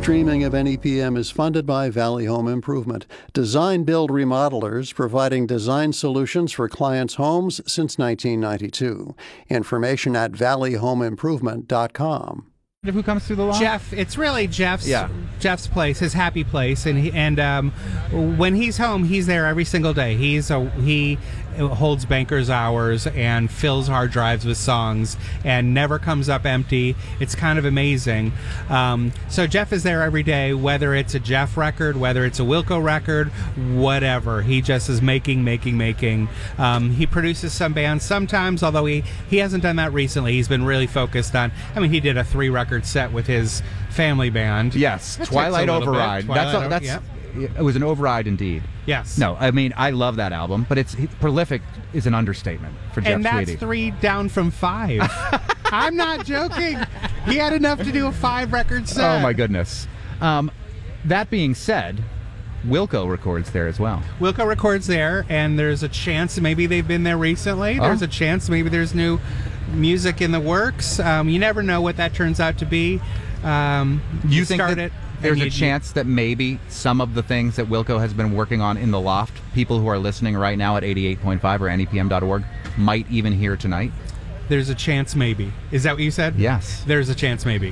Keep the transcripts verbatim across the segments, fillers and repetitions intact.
Streaming of N E P M is funded by Valley Home Improvement, design build remodelers providing design solutions for clients' homes since nineteen ninety-two. Information at valley home improvement dot com. Who comes through the lawn? Jeff. It's really Jeff's yeah. Jeff's place, his happy place, and he, and um, when he's home, he's there every single day. He's a he holds banker's hours and fills hard drives with songs and never comes up empty. It's kind of amazing. Um, so Jeff is there every day, whether it's a Jeff record, whether it's a Wilco record, whatever. He just is making, making, making. Um, he produces some bands sometimes, although he, he hasn't done that recently. He's been really focused on, I mean, he did a three record set with his family band. Yes, That Twilight takes a little Override. bit. That's Twilight a, that's Over- it was an override indeed. Yes. No, I mean I love that album, but it's he, prolific is an understatement for Jeff And that's Tweedy. three down from five. I'm not joking. He had enough to do a five record set. Oh my goodness. Um, that being said, Wilco records there as well. Wilco records there, and there's a chance maybe they've been there recently. There's Oh. a chance maybe there's new music in the works. Um, you never know what that turns out to be. Um, You think start that it, there's and a you- chance that maybe some of the things that Wilco has been working on in the loft, people who are listening right now at eighty-eight point five or N E P M dot org might even hear tonight? There's a chance maybe. Is that what you said? Yes. There's a chance maybe.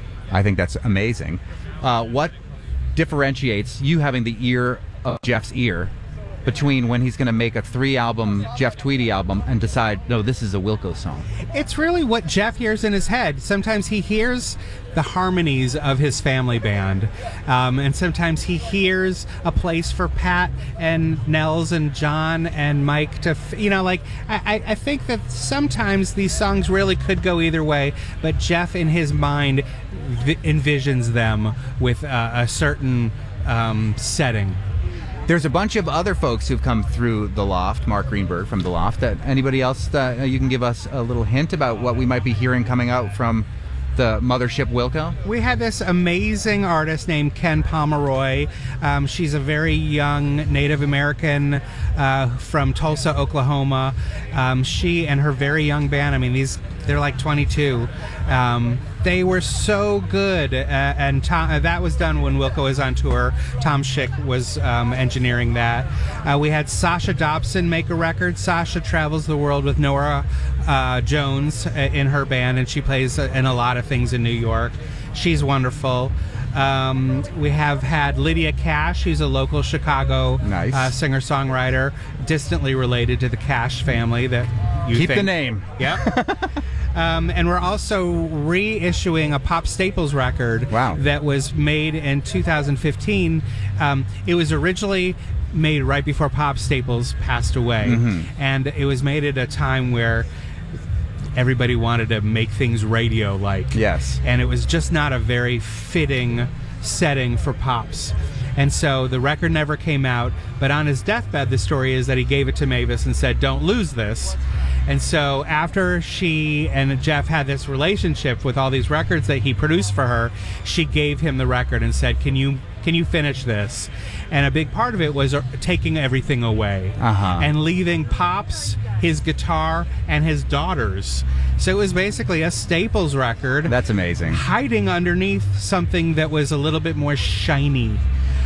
I think that's amazing. Uh, what differentiates you having the ear of Jeff's ear between when he's going to make a three-album Jeff Tweedy album and decide, no, this is a Wilco song? It's really what Jeff hears in his head. Sometimes he hears the harmonies of his family band, um, and sometimes he hears a place for Pat and Nels and John and Mike to, f- you know, like, I, I think that sometimes these songs really could go either way, but Jeff in his mind vi- envisions them with uh, a certain um, setting. There's a bunch of other folks who've come through the loft, Mark Greenberg from the loft. That anybody else that you can give us a little hint about what we might be hearing coming out from the mothership Wilco? We had this amazing artist named Ken Pomeroy. Um, she's a very young Native American uh, from Tulsa, Oklahoma. Um, she and her very young band, I mean, these they're like twenty-two. Um, they were so good, uh, and Tom, uh, that was done when Wilco was on tour. Tom Schick was um, engineering that. Uh, we had Sasha Dobson make a record. Sasha travels the world with Nora uh, Jones in her band, and she plays in a lot of things in New York. She's wonderful. Um, we have had Lydia Cash, who's a local Chicago Nice. uh, singer-songwriter, distantly related to the Cash family. That you Keep think. the name. Yep. Um, and we're also reissuing a Pop Staples record Wow. that was made in two thousand fifteen. Um, it was originally made right before Pop Staples passed away, Mhm. and it was made at a time where everybody wanted to make things radio-like. Yes. And it was just not a very fitting setting for Pops. And so the record never came out, but on his deathbed, the story is that he gave it to Mavis and said, "Don't lose this." And so after she and Jeff had this relationship with all these records that he produced for her, she gave him the record and said, "Can you can you finish this?" And a big part of it was taking everything away Uh-huh. and leaving Pops, his guitar, and his daughters. So it was basically a Staples record. That's amazing. Hiding underneath something that was a little bit more shiny.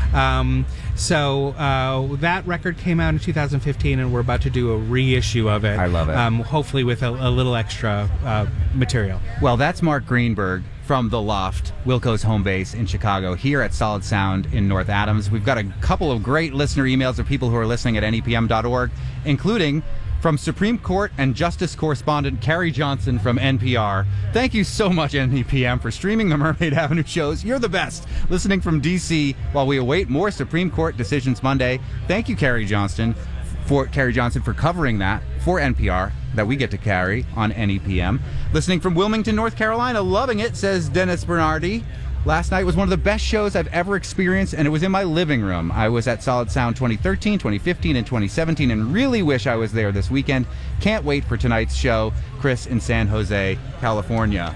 Um, so uh, that record came out in two thousand fifteen, and we're about to do a reissue of it. I love it. Um, hopefully with a, a little extra uh, material. Well, that's Mark Greenberg from The Loft, Wilco's home base in Chicago, here at Solid Sound in North Adams. We've got a couple of great listener emails of people who are listening at N E P M dot org, including from Supreme Court and Justice correspondent Carrie Johnson from N P R. Thank you so much, N E P M, for streaming the Mermaid Avenue shows. You're the best. Listening from D C while we await more Supreme Court decisions Monday. Thank you, Carrie Johnston, for Carrie Johnson for covering that for N P R that we get to carry on N E P M. Listening from Wilmington, North Carolina, loving it, says Dennis Bernardi. Last night was one of the best shows I've ever experienced, and it was in my living room. I was at Solid Sound twenty thirteen, twenty fifteen, and twenty seventeen, and really wish I was there this weekend. Can't wait for tonight's show. Chris in San Jose, California.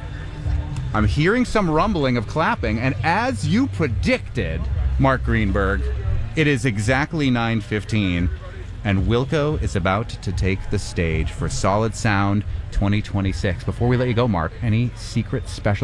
I'm hearing some rumbling of clapping, and as you predicted, Mark Greenberg, it is exactly nine fifteen, and Wilco is about to take the stage for Solid Sound twenty twenty-six. Before we let you go, Mark, any secret special